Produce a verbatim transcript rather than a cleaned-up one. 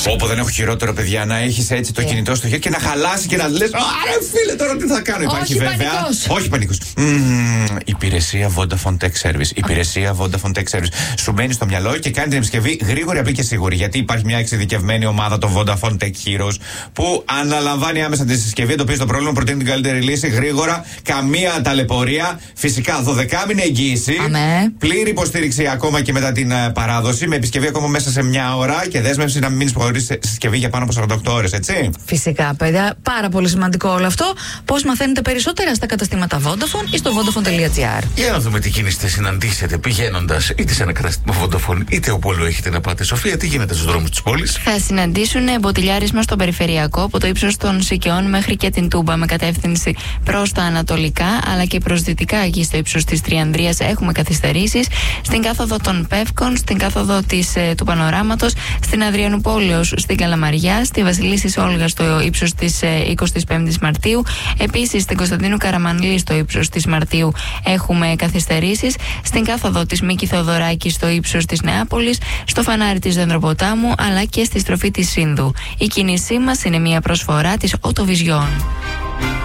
Όπου δεν έχω χειρότερο, παιδιά, να έχεις έτσι το yeah. κινητό στο χέρι και να χαλάσει και να λες άρε φίλε, τώρα τι θα κάνω. Υπάρχει Όχι βέβαια. Πανικός. Όχι πανικός. Mm, υπηρεσία Vodafone Tech Service. Υπηρεσία Vodafone Tech Service. Σου μένει στο μυαλό και κάνει την επισκευή γρήγορη, απλή και σίγουρη. Γιατί υπάρχει μια εξειδικευμένη ομάδα, το Vodafone Tech Heroes, που αναλαμβάνει άμεσα τη συσκευή, εντοπίζει το πρόβλημα, προτείνει την καλύτερη λύση γρήγορα, καμία ταλαιπωρία. Φυσικά δωδεκάμηνη εγγύηση. Αμέ. Πλήρη υποστήριξη ακόμα και μετά την uh, παράδοση. Με επισκευή ακόμα μέσα σε μια ώρα και δέσμευση να μην μείνει χωρίς συσκευή για πάνω από σαράντα οκτώ ώρες, έτσι. Φυσικά, παιδιά, πάρα πολύ σημαντικό όλο αυτό. Πώς μαθαίνετε περισσότερα στα καταστήματα Vodafone ή στο vodafone.gr. Για να δούμε τι κίνηση θα συναντήσετε πηγαίνοντας είτε σε ένα κατάστημα Vodafone είτε όπου όλο έχετε να πάτε. Σοφία, τι γίνεται στους δρόμους της πόλης? Θα συναντήσουν μποτιλιάρισμα στο περιφερειακό από το ύψος των Σικαιών μέχρι και την Τούμπα με κατεύθυνση προς τα ανατολικά αλλά και προς δυτικά εκεί στο ύψος της Τριανδρίας έχουμε καθυστερήσεις. Στην κάθοδο των Πεύκων, στην κάθοδο της, ε, του Πανοράματος, στην Αδριανουπόλεως, στην Καλαμαριά, στη Βασιλίσσης Όλγας στο ύψος της ε, εικοστής πέμπτης Μαρτίου. Επίσης στην Κωνσταντίνου Καραμανλή στο ύψος της Μαρτίου έχουμε καθυστερήσεις. Στην κάθοδο της Μίκη Θεοδωράκη στο ύψος της Νεάπολης, στο φανάρι της Δεντροποτάμου αλλά και στη στροφή της Σύνδου. Η κίνησή μας είναι μια προσφορά της Autovision.